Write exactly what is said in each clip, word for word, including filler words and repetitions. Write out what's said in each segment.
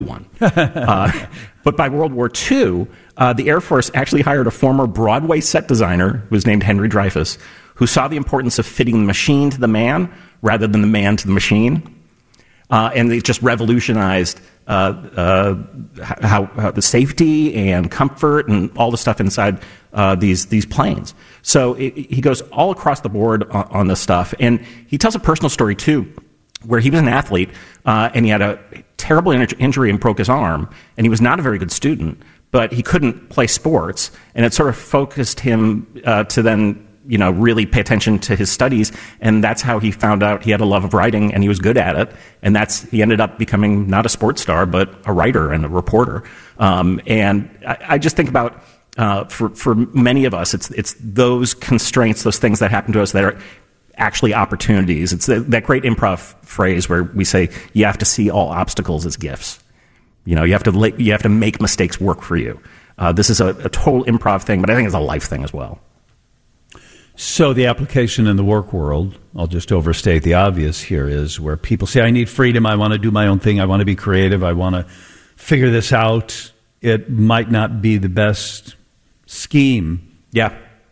one. uh, but by World War Two, uh, the Air Force actually hired a former Broadway set designer who was named Henry Dreyfuss, who saw the importance of fitting the machine to the man rather than the man to the machine. Uh, and it just revolutionized uh, uh, how, how the safety and comfort and all the stuff inside uh, these these planes. So it, he goes all across the board on, on this stuff. And he tells a personal story, too, where he was an athlete uh, and he had a terrible in- injury and broke his arm. And he was not a very good student, but he couldn't play sports. And it sort of focused him uh, to then you know, really pay attention to his studies, and that's how he found out he had a love of writing, and he was good at it, and that's he ended up becoming not a sports star, but a writer and a reporter. Um, and I, I just think about uh, for for many of us, it's it's those constraints, those things that happen to us that are actually opportunities. It's that, that great improv phrase where we say you have to see all obstacles as gifts. You know, you have to you have to make mistakes work for you. Uh, this is a, a total improv thing, but I think it's a life thing as well. So the application in the work world, I'll just overstate the obvious here, is where people say, I need freedom, I want to do my own thing, I want to be creative, I want to figure this out. It might not be the best scheme yeah.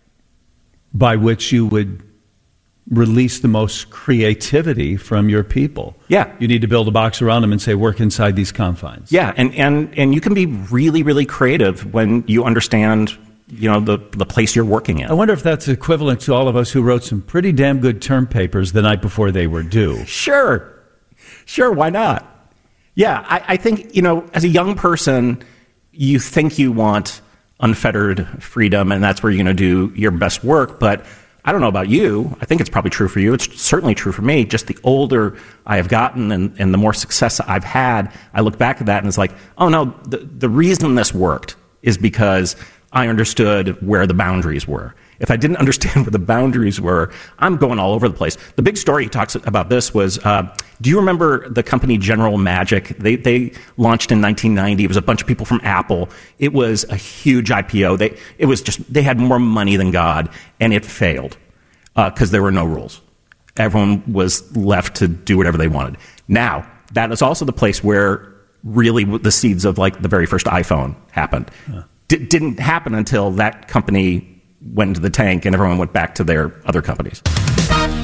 by which you would release the most creativity from your people. Yeah. You need to build a box around them and say, work inside these confines. Yeah, and, and, and you can be really, really creative when you understand you know, the, the place you're working in. I wonder if that's equivalent to all of us who wrote some pretty damn good term papers the night before they were due. Sure. Sure, why not? Yeah, I, I think, you know, as a young person, you think you want unfettered freedom, and that's where you're going to do your best work. But I don't know about you. I think it's probably true for you. It's certainly true for me. Just the older I have gotten and, and the more success I've had, I look back at that and it's like, oh, no, the, the reason this worked is because I understood where the boundaries were. If I didn't understand where the boundaries were, I'm going all over the place. The big story he talks about this was, uh, do you remember the company General Magic? They they launched in nineteen ninety. It was a bunch of people from Apple. It was a huge I P O. They it was just they had more money than God, and it failed because uh, there were no rules. Everyone was left to do whatever they wanted. Now, that is also the place where really the seeds of like the very first iPhone happened. Huh. D- didn't happen until that company went into the tank and everyone went back to their other companies.